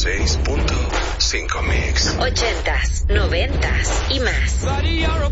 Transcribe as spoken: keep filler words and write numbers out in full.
seis punto cinco Mix. Ochentas, noventas y más.